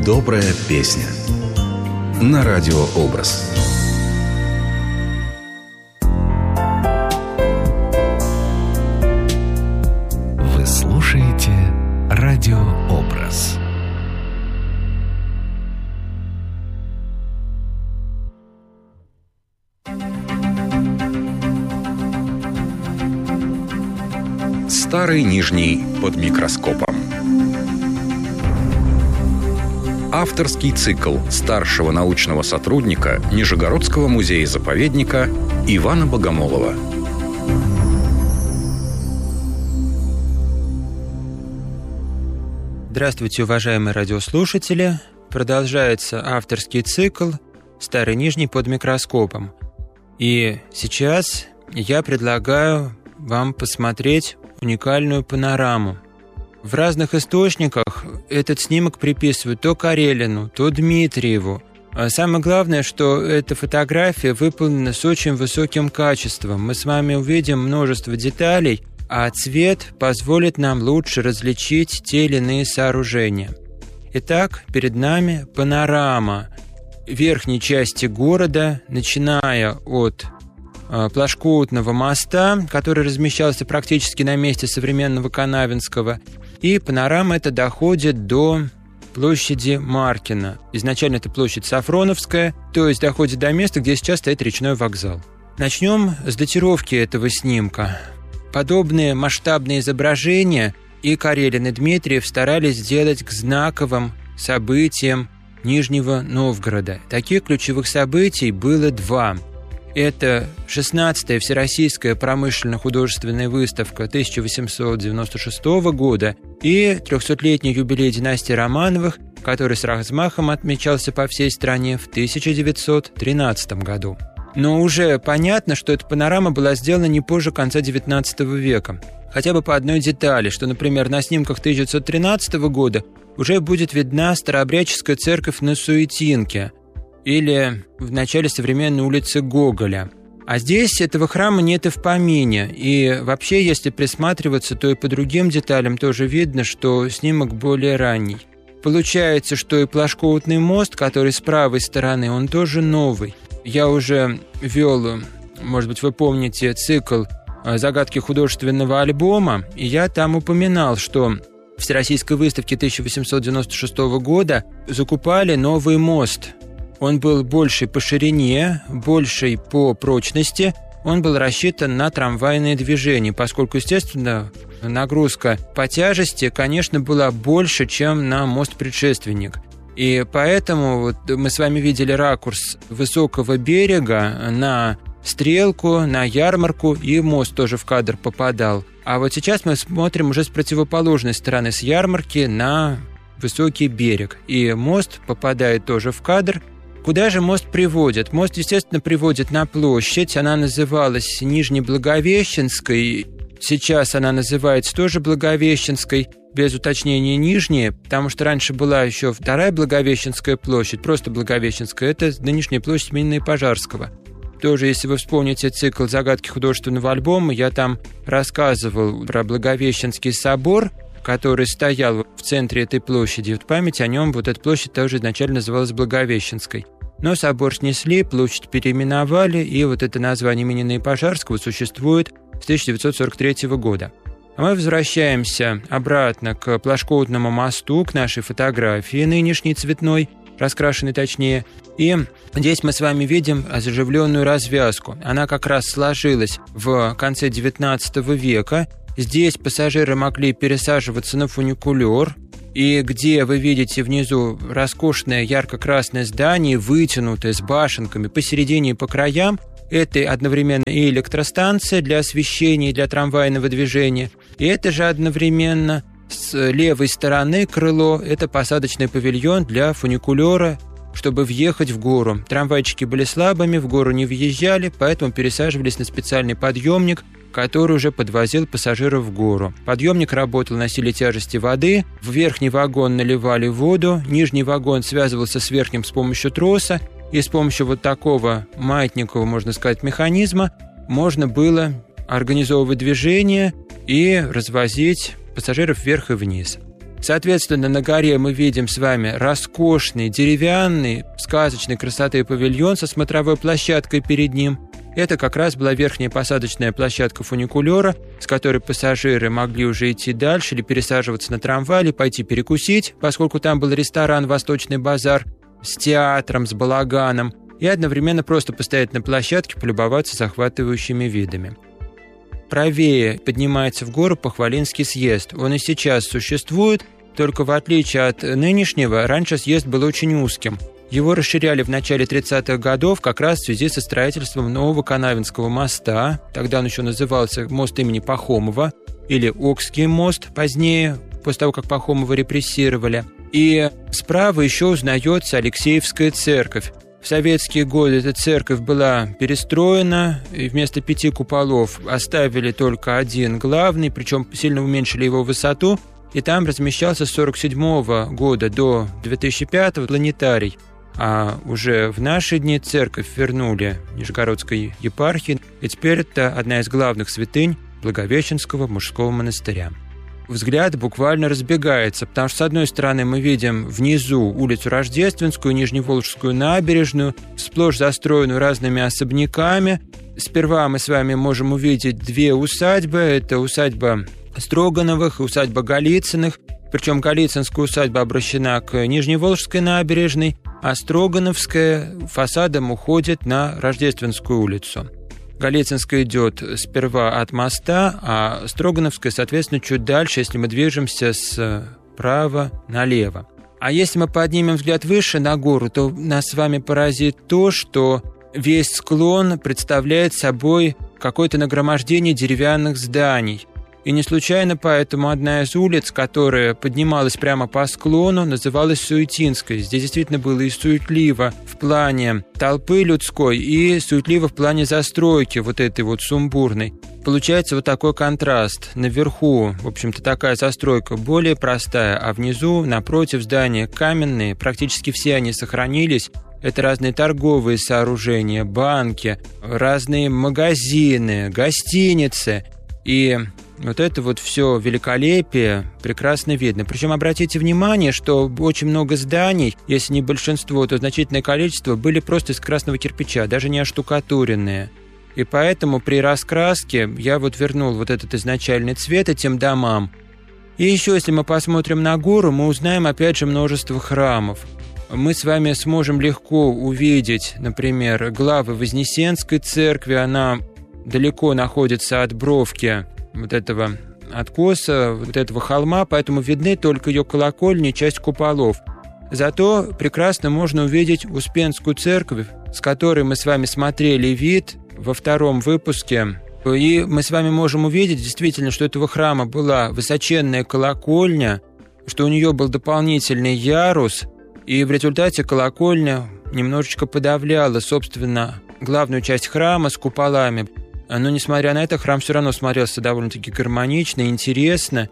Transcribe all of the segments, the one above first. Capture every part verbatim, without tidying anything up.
Добрая песня на Радио Образ. Вы слушаете Радио Образ. Старый Нижний под микроскопом. Авторский цикл старшего научного сотрудника Нижегородского музея-заповедника Ивана Богомолова. Здравствуйте, уважаемые радиослушатели! Продолжается авторский цикл «Старый Нижний под микроскопом». И сейчас я предлагаю вам посмотреть уникальную панораму. В разных источниках этот снимок приписывают то Карелину, то Дмитриеву. А самое главное, что эта фотография выполнена с очень высоким качеством. Мы с вами увидим множество деталей, а цвет позволит нам лучше различить те или иные сооружения. Итак, перед нами панорама верхней части города, начиная от Плашкоутного моста, который размещался практически на месте современного Канавинского, и панорама эта доходит до площади Маркина. Изначально это площадь Сафроновская, то есть доходит до места, где сейчас стоит речной вокзал. Начнем с датировки этого снимка. Подобные масштабные изображения и Карелин, и Дмитриев старались сделать к знаковым событиям Нижнего Новгорода. Таких ключевых событий было два. Это шестнадцатая Всероссийская промышленно-художественная выставка тысяча восемьсот девяносто шестого года и трехсотлетний юбилей династии Романовых, который с размахом отмечался по всей стране в тысяча девятьсот тринадцатом году. Но уже понятно, что эта панорама была сделана не позже конца девятнадцатого века. Хотя бы по одной детали, что, например, на снимках тысяча девятьсот тринадцатого года уже будет видна старообрядческая церковь на Суетинке или в начале современной улицы Гоголя. А здесь этого храма нет и в помине. И вообще, если присматриваться, то и по другим деталям тоже видно, что снимок более ранний. Получается, что и Плашкоутный мост, который с правой стороны, он тоже новый. Я уже вел, может быть, вы помните, цикл «Загадки художественного альбома», и я там упоминал, что в Всероссийской выставке тысяча восемьсот девяносто шестого года закупали новый мост. Он был больший по ширине, больший по прочности. Он был рассчитан на трамвайное движение, поскольку, естественно, нагрузка по тяжести, конечно, была больше, чем на мост-предшественник. И поэтому вот мы с вами видели ракурс высокого берега на Стрелку, на Ярмарку, и мост тоже в кадр попадал. А вот сейчас мы смотрим уже с противоположной стороны, с Ярмарки на высокий берег. И мост попадает тоже в кадр. Куда же мост приводит? Мост, естественно, приводит на площадь. Она называлась Нижнеблаговещенской. Сейчас она называется тоже Благовещенской, без уточнения Нижняя, потому что раньше была еще вторая Благовещенская площадь, просто Благовещенская. Это нынешняя площадь имени Пожарского. Тоже, если вы вспомните цикл «Загадки художественного альбома», я там рассказывал про Благовещенский собор, который стоял в центре этой площади. В память о нем вот эта площадь тоже изначально называлась Благовещенской. Но собор снесли, площадь переименовали, и вот это название имени Пожарского существует с тысяча девятьсот сорок третьего года. А мы возвращаемся обратно к Плашкоутному мосту, к нашей фотографии нынешней цветной, раскрашенной точнее. И здесь мы с вами видим оживленную развязку. Она как раз сложилась в конце девятнадцатого века. Здесь пассажиры могли пересаживаться на фуникулер, и где вы видите внизу роскошное ярко-красное здание, вытянутое с башенками посередине и по краям, это одновременно и электростанция для освещения и для трамвайного движения, и это же одновременно с левой стороны крыло, это посадочный павильон для фуникулера, чтобы въехать в гору. Трамвайчики были слабыми, в гору не въезжали, поэтому пересаживались на специальный подъемник, который уже подвозил пассажиров в гору. Подъемник работал на силе тяжести воды, в верхний вагон наливали воду, нижний вагон связывался с верхним с помощью троса, и с помощью вот такого маятникового, можно сказать, механизма можно было организовывать движение и развозить пассажиров вверх и вниз. Соответственно, на горе мы видим с вами роскошный, деревянный, сказочной красоты павильон со смотровой площадкой перед ним. Это как раз была верхняя посадочная площадка фуникулера, с которой пассажиры могли уже идти дальше или пересаживаться на трамвай, или пойти перекусить, поскольку там был ресторан «Восточный базар» с театром, с балаганом, и одновременно просто постоять на площадке, полюбоваться захватывающими видами. Правее поднимается в гору Похвалинский съезд. Он и сейчас существует, только в отличие от нынешнего, раньше съезд был очень узким. Его расширяли в начале тридцатых годов как раз в связи со строительством нового Канавинского моста. Тогда он еще назывался мост имени Пахомова, или Окский мост позднее, после того, как Пахомова репрессировали. И справа еще узнается Алексеевская церковь. В советские годы эта церковь была перестроена, и вместо пяти куполов оставили только один главный, причем сильно уменьшили его высоту, и там размещался с сорок седьмого года до две тысячи пятого планетарий. А уже в наши дни церковь вернули Нижегородской епархии, и теперь это одна из главных святынь Благовещенского мужского монастыря. Взгляд буквально разбегается, потому что, с одной стороны, мы видим внизу улицу Рождественскую, Нижневолжскую набережную, сплошь застроенную разными особняками. Сперва мы с вами можем увидеть две усадьбы. Это усадьба Строгановых и усадьба Голицыных. Причем Голицынская усадьба обращена к Нижневолжской набережной, а Строгановская фасадом уходит на Рождественскую улицу. Голицынская идет сперва от моста, а Строгановская, соответственно, чуть дальше, если мы движемся справа налево. А если мы поднимем взгляд выше на гору, то нас с вами поразит то, что весь склон представляет собой какое-то нагромождение деревянных зданий. И не случайно поэтому одна из улиц, которая поднималась прямо по склону, называлась Суетинской. Здесь действительно было и суетливо в плане толпы людской, и суетливо в плане застройки вот этой вот сумбурной. Получается вот такой контраст. Наверху, в общем-то, такая застройка более простая, а внизу, напротив, здания каменные, практически все они сохранились. Это разные торговые сооружения, банки, разные магазины, гостиницы. И вот это вот все великолепие прекрасно видно. Причем обратите внимание, что очень много зданий, если не большинство, то значительное количество, были просто из красного кирпича, даже не оштукатуренные. И поэтому при раскраске я вот вернул вот этот изначальный цвет этим домам. И еще, если мы посмотрим на гору, мы узнаем опять же множество храмов. Мы с вами сможем легко увидеть, например, главы Вознесенской церкви. Она далеко находится от бровки вот этого откоса, вот этого холма, поэтому видны только ее колокольни и часть куполов. Зато прекрасно можно увидеть Успенскую церковь, с которой мы с вами смотрели вид во втором выпуске. И мы с вами можем увидеть действительно, что у этого храма была высоченная колокольня, что у нее был дополнительный ярус, и в результате колокольня немножечко подавляла, собственно, главную часть храма с куполами. Но, несмотря на это, храм все равно смотрелся довольно-таки гармонично, интересно.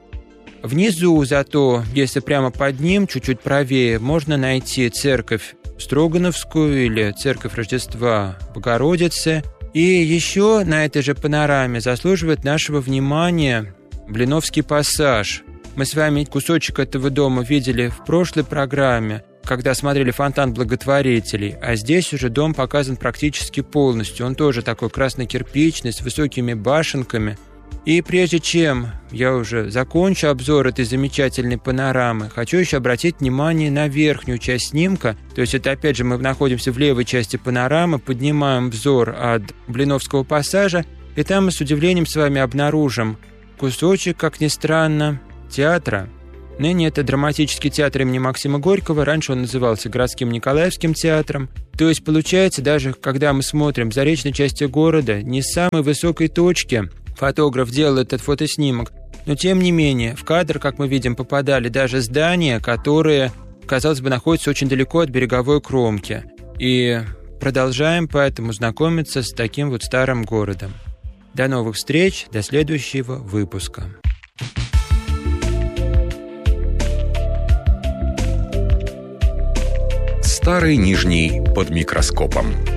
Внизу, зато, если прямо под ним, чуть-чуть правее, можно найти церковь Строгановскую или церковь Рождества Богородицы. И еще на этой же панораме заслуживает нашего внимания Блиновский пассаж. Мы с вами кусочек этого дома видели в прошлой программе, когда смотрели «Фонтан благотворителей», а здесь уже дом показан практически полностью. Он тоже такой красно-кирпичный, с высокими башенками. И прежде чем я уже закончу обзор этой замечательной панорамы, хочу еще обратить внимание на верхнюю часть снимка. То есть это, опять же, мы находимся в левой части панорамы, поднимаем взор от Блиновского пассажа, и там мы с удивлением с вами обнаружим кусочек, как ни странно, театра. Ныне это драматический театр имени Максима Горького, раньше он назывался городским Николаевским театром. То есть, получается, даже когда мы смотрим в заречной части города, не с самой высокой точки фотограф делал этот фотоснимок, но тем не менее, в кадр, как мы видим, попадали даже здания, которые, казалось бы, находятся очень далеко от береговой кромки. И продолжаем поэтому знакомиться с таким вот старым городом. До новых встреч, до следующего выпуска. Старый Нижний под микроскопом.